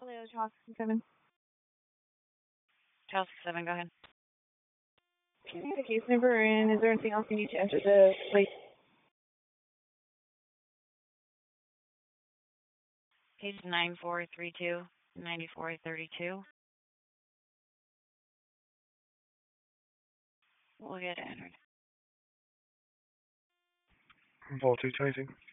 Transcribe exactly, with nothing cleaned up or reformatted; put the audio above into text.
Hello, Charles seven. Charles seven, go ahead. Can you get the case number, and is there anything else you need to enter the plate? Case nine four three two ninety four thirty two. We'll get it entered. Voltage, anything?